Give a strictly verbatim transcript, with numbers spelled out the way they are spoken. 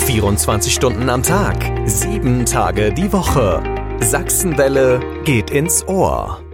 vierundzwanzig Stunden am Tag, sieben Tage die Woche. Sachsenwelle geht ins Ohr.